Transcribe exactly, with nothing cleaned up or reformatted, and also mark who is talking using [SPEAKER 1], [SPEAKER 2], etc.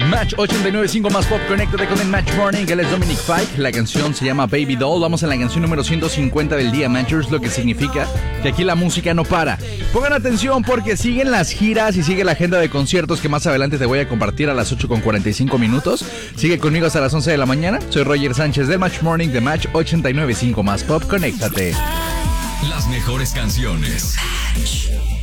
[SPEAKER 1] Match ochenta y nueve punto cinco más pop, conéctate con el Match Morning. Él es Dominic Fike, la canción se llama Baby Doll. Vamos en la canción número ciento cincuenta del día, Matchers, lo que significa que aquí la música no para. Pongan atención porque siguen las giras y sigue la agenda de conciertos que más adelante te voy a compartir a las ocho con cuarenta y cinco minutos. Sigue conmigo hasta las once de la mañana. Soy Roger Sánchez del Match Morning de Match ochenta y nueve punto cinco más pop, conéctate.
[SPEAKER 2] Las mejores canciones. Match.